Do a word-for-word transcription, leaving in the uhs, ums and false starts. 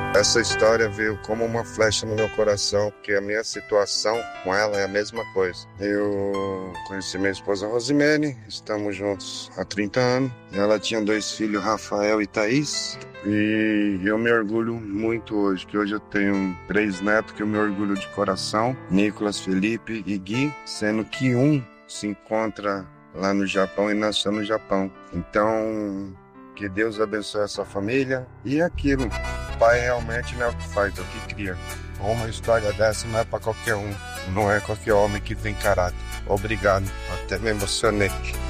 Essa história veio como uma flecha no meu coração, porque a minha situação com ela é a mesma coisa. Eu conheci minha esposa Rosimene, estamos juntos há trinta anos. Ela tinha dois filhos, Rafael e Thaís. E eu me orgulho muito hoje, que hoje eu tenho três netos que eu me orgulho de coração, Nicolas, Felipe e Gui, sendo que um se encontra lá no Japão e nasceu no Japão. Então, que Deus abençoe essa família. E aquilo, o pai realmente não é o que faz, é o que cria. Uma história dessa não é para qualquer um, não é qualquer homem que tem caráter. Obrigado, até me emocionei.